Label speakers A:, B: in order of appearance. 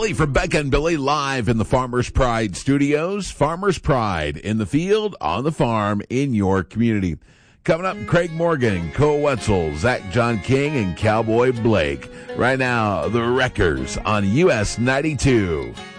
A: Billy from Becca and Billy live in the Farmers Pride studios. Farmers Pride in the field, on the farm, in your community. Coming up, Craig Morgan, Cole Wetzel, Zach John King, and Cowboy Blake. Right now, the Wreckers on US 92.